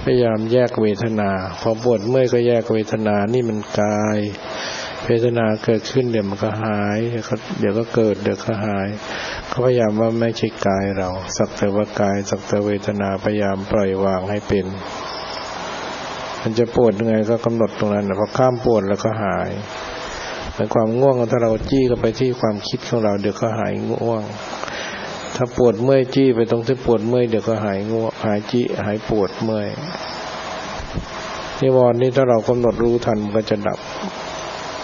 ยายามแยกเวทนาพอปวดเมื่อยก็แยกเวทนานี่มันกายเวทนาเกิดขึ้นเดี๋ยวมันก็หายเดี๋ยวก็เกิดเดี๋ยวก็หายเขาพยายามว่าไม่ใช่กายเราสักแต่ว่ากายสักแต่เวทนาพยายามปล่อยวางให้เป็นมันจะปวดยังไงก็กำหนดตรงนั้นพอข้ามปวดแล้วก็หายในความง่วงถ้าเราจี้เข้าไปที่ความคิดของเราเดี๋ยวก็หายง่วงถ้าปวดเมื่อยจี้ไปตรงที่ปวดเมื่อยเดี๋ยวก็หายง่วงหายจี้หายปวดเมื่อยนิวรณ์นี่ถ้าเรากำหนดรู้ทันมันก็จะดับ